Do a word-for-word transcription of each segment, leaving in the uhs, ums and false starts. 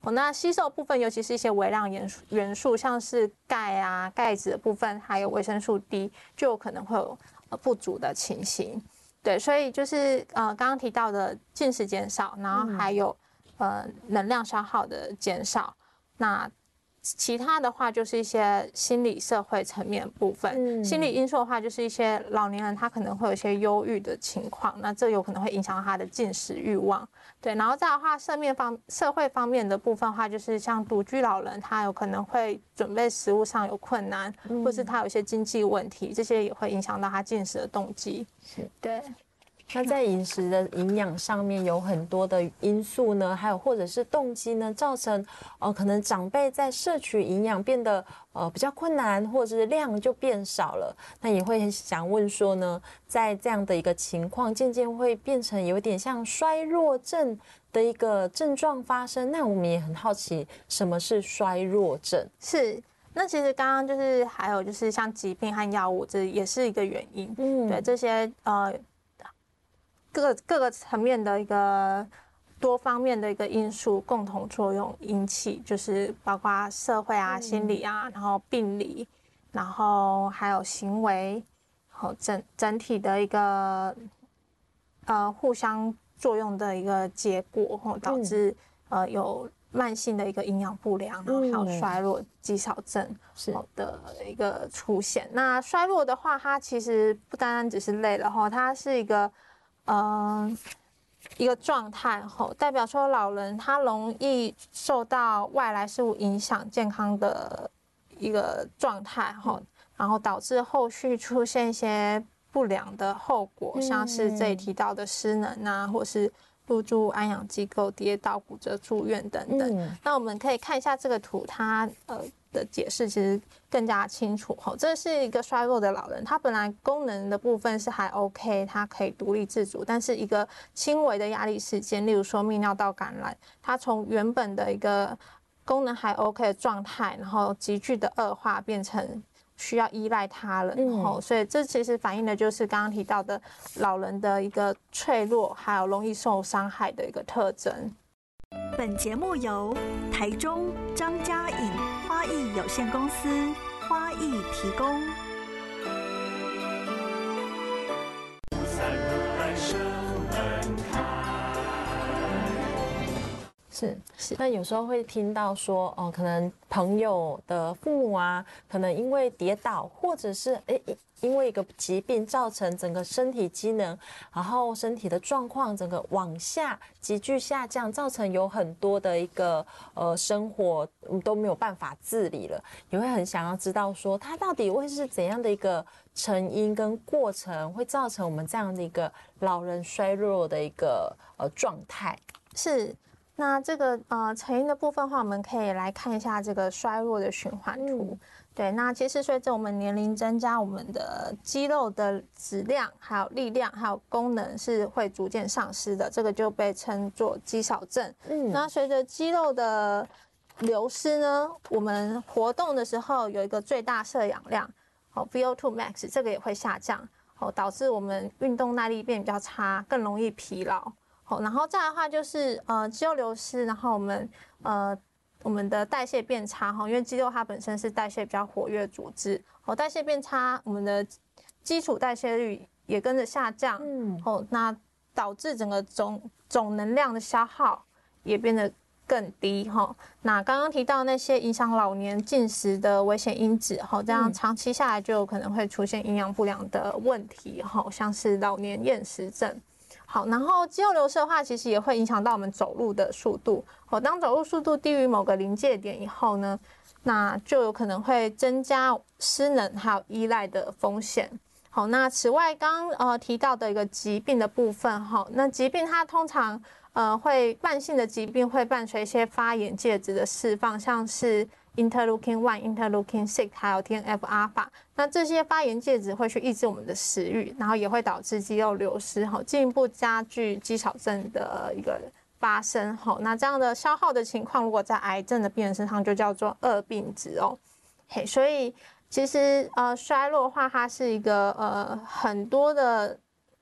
哦，那吸收部分，尤其是一些微量元素元素，像是钙啊、钙质的部分，还有维生素 D， 就有可能会有呃不足的情形。对，所以就是呃刚刚提到的进食减少，然后还有、嗯、呃能量消耗的减少。那其他的话就是一些心理社会层面的部分，嗯、心理因素的话就是一些老年人他可能会有一些忧郁的情况，那这有可能会影响他的进食欲望。对，然后再的话，社面方社会方面的部分的话，就是像独居老人，他有可能会准备食物上有困难，嗯、或是他有一些经济问题，这些也会影响到他进食的动机。 是， 对。 那在饮食的营养上面有很多的因素呢，还有或者是动机呢，造成呃可能长辈在摄取营养变得呃比较困难，或者是量就变少了。那也会想问说呢，在这样的一个情况，渐渐会变成有点像衰弱症的一个症状发生。那我们也很好奇，什么是衰弱症？ 是。那其实刚刚就是还有就是像疾病和药物，这也是一个原因。嗯，对这些呃。各个各个层面的一个多方面的一个因素共同作用引起，就是包括社会啊、心理啊，然后病理，然后还有行为，好整整体的一个呃互相作用的一个结果，吼导致呃有慢性的一个营养不良，然后还有衰弱、肌少症的一个出现。那衰弱的话，它其实不单单只是累了哈，它是一个。呃，一个状态吼，代表说老人他容易受到外来事物影响健康的一个状态吼，然后导致后续出现一些不良的后果，嗯、像是这里提到的失能啊，或是入住安养机构、跌倒、骨折、住院等等。嗯、那我们可以看一下这个图，它呃。的解释其实更加清楚吼，这是一个衰弱的老人，他本来功能的部分是还 OK， 他可以独立自主，但是一个轻微的压力事件，例如说泌尿道感染，他从原本的一个功能还 OK 的状态，然后急剧的恶化，变成需要依赖他人吼，嗯、所以这其实反映的就是刚刚提到的老人的一个脆弱，还有容易受伤害的一个特征。 本节目由台中张家颖花艺有限公司花艺提供。 是是，那有时候会听到说，哦、呃，可能朋友的父母啊，可能因为跌倒，或者是诶因为一个疾病造成整个身体机能，然后身体的状况整个往下急剧下降，造成有很多的一个呃生活都没有办法自理了，也会很想要知道说，它到底会是怎样的一个成因跟过程，会造成我们这样的一个老人衰弱的一个呃状态。 是。那这个呃成因的部分的话，我们可以来看一下这个衰弱的循环图。嗯、对，那其实随着我们年龄增加，我们的肌肉的质量、还有力量、还有功能是会逐渐丧失的，这个就被称作肌少症。嗯，那随着肌肉的流失呢，我们活动的时候有一个最大摄氧量，哦 V O 二 max， 这个也会下降，哦，导致我们运动耐力变比较差，更容易疲劳。好，然后再来的话就是呃肌肉流失，然后我们呃我们的代谢变差哈，因为肌肉它本身是代谢比较活跃组织，哦代谢变差，我们的基础代谢率也跟着下降，嗯，哦那导致整个总总能量的消耗也变得更低哈。那刚刚提到那些影响老年进食的危险因子哈，这样长期下来就有可能会出现营养不良的问题哈，像是老年厌食症。好，然后肌肉流失的话，其实也会影响到我们走路的速度。哦，当走路速度低于某个临界点以后呢，那就有可能会增加失能还有依赖的风险。好，那此外刚刚呃提到的一个疾病的部分哈，那疾病它通常呃会慢性的疾病会伴随一些发炎介质的释放，像是interleukin 一、interleukin 六，还有 T N F 阿尔法，那这些发炎介质会去抑制我们的食欲，然后也会导致肌肉流失，进一步加剧肌少症的一个发生。那这样的消耗的情况，如果在癌症的病人身上，就叫做恶病质哦。嘿，所以其实呃衰弱的话，它是一个呃很多的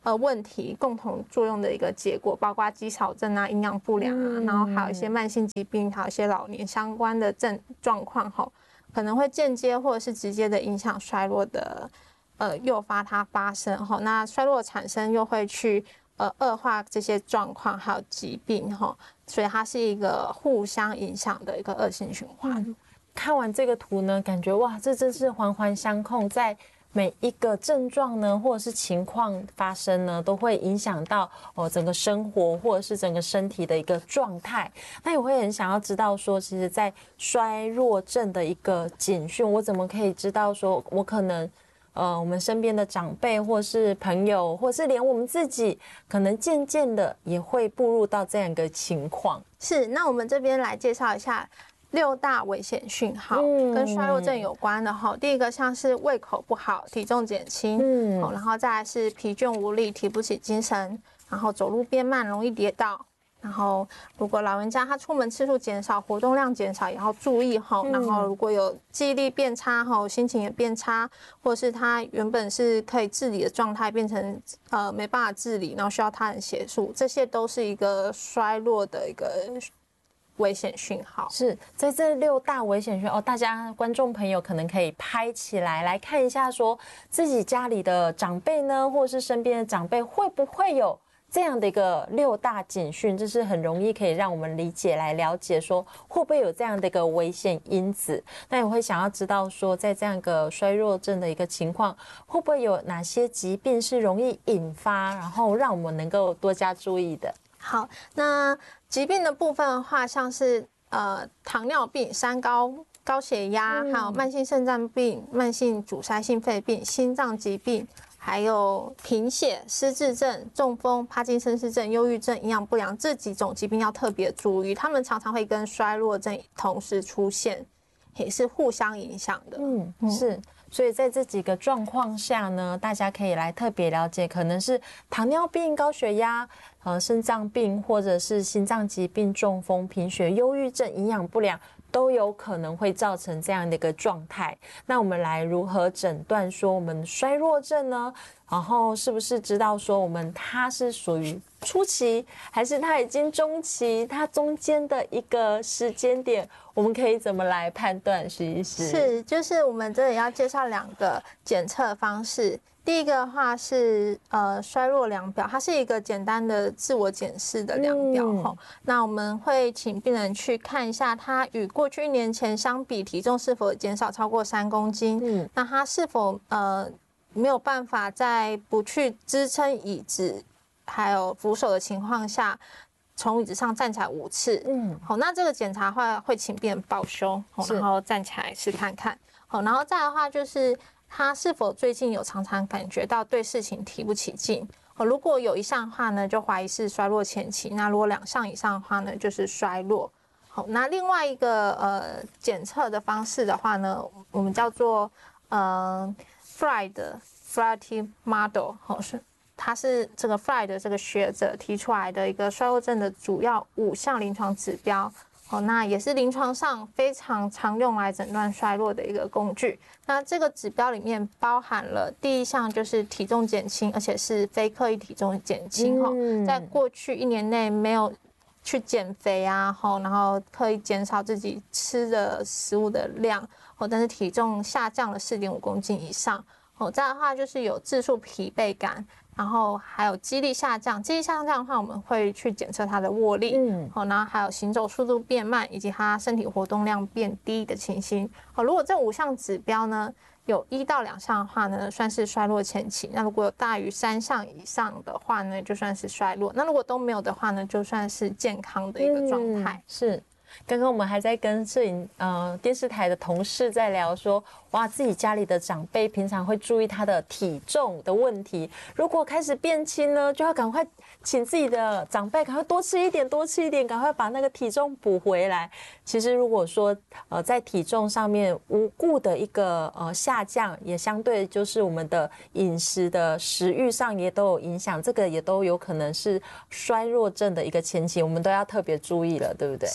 呃问题共同作用的一个结果，包括肌少症啊、营养不良啊，嗯、然后还有一些慢性疾病，还有一些老年相关的症状况哈，可能会间接或者是直接的影响衰弱的，呃，诱发它发生哈。那衰弱产生又会去呃恶化这些状况，还有疾病哈，所以它是一个互相影响的一个恶性循环。嗯、 看完这个图呢，感觉哇，这真是环环相扣，在每一个症状呢，或者是情况发生呢，都会影响到哦整个生活或者是整个身体的一个状态。那也会很想要知道说，其实在衰弱症的一个警讯，我怎么可以知道说我可能呃我们身边的长辈或是朋友，或是连我们自己，可能渐渐的也会步入到这样一个情况。 是，那我们这边来介绍一下六大危险讯号跟衰弱症有关的哈，嗯、第一个像是胃口不好、体重减轻，嗯，然后再来是疲倦无力、提不起精神，然后走路变慢、容易跌倒，然后如果老人家他出门次数减少、活动量减少，也要注意哈。然后如果有记忆力变差哈，心情也变差，或是他原本是可以自理的状态变成呃没办法自理，然后需要他人协助，这些都是一个衰弱的一个危险讯号。 是在这六大危险讯号哦，大家观众朋友可能可以拍起来来看一下，说自己家里的长辈呢，或是身边的长辈会不会有这样的一个六大警讯，这是很容易可以让我们理解来了解说会不会有这样的一个危险因子。那也会想要知道说，在这样一个衰弱症的一个情况，会不会有哪些疾病是容易引发，然后让我们能够多加注意的。 好，那疾病的部分的话，像是呃糖尿病、三高、高血压，嗯、还有慢性肾脏病、慢性阻塞性肺病、心脏疾病，还有贫血、失智症、中风、帕金森氏症、忧郁症、营养不良这几种疾病要特别注意，他们常常会跟衰弱症同时出现，也是互相影响的。 嗯，是。所以在这几个状况下呢，大家可以来特别了解，可能是糖尿病、高血压、呃肾脏病，或者是心脏疾病、中风、贫血、忧郁症、营养不良，都有可能会造成这样的一个状态。那我们来如何诊断说我们衰弱症呢？然后是不是知道说我们它是属于初期，还是它已经中期？它中间的一个时间点，我们可以怎么来判断？徐医师是，就是我们这里要介绍两个检测方式。第一个的话是呃衰弱量表，它是一个简单的自我检视的量表哈、嗯。那我们会请病人去看一下，他与过去一年前相比，体重是否减少超过三公斤？嗯，那他是否呃没有办法在不去支撑椅子还有扶手的情况下，从椅子上站起来五次？嗯，好，那这个检查的话会请病人抱胸，然后站起来试看看。好，然后再来的话就是他是否最近有常常感觉到对事情提不起劲？哦，如果有一项的话呢，就怀疑是衰弱前期；那如果两项以上的话呢，就是衰弱。好，那另外一个呃检测的方式的话呢，我们叫做呃 Fried Flaherty Model， 好，是它是这个 Fried 的这个学者提出来的一个衰弱症的主要五项临床指标。哦，那也是临床上非常常用来诊断衰弱的一个工具。那这个指标里面包含了第一项就是体重减轻，而且是非刻意体重减轻哈、嗯，在过去一年内没有去减肥啊，然后刻意减少自己吃的食物的量，但是体重下降了 四点五公斤以上。再来的话就是有自述疲惫感，然后还有肌力下降，肌力下降的话，我们会去检测它的握力，嗯，好，然后还有行走速度变慢，以及它身体活动量变低的情形。好，如果这五项指标呢有一到两项的话呢，算是衰弱前期；那如果有大于三项以上的话呢，就算是衰弱；那如果都没有的话呢，就算是健康的一个状态。 嗯、是。刚刚我们还在跟摄影呃电视台的同事在聊说，哇，自己家里的长辈平常会注意他的体重的问题，如果开始变轻呢，就要赶快请自己的长辈赶快多吃一点，多吃一点，赶快把那个体重补回来。其实如果说呃在体重上面无故的一个呃下降，也相对就是我们的饮食的食欲上也都有影响，这个也都有可能是衰弱症的一个前期，我们都要特别注意了，对不对？ 是。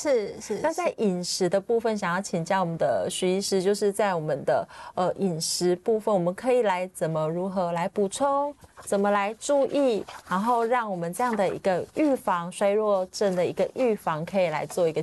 是。 那在饮食的部分，想要请教我们的徐医师，就是在我们的呃饮食部分，我们可以来怎么如何来补充，怎么来注意，然后让我们这样的一个预防衰弱症的一个预防，可以来做一个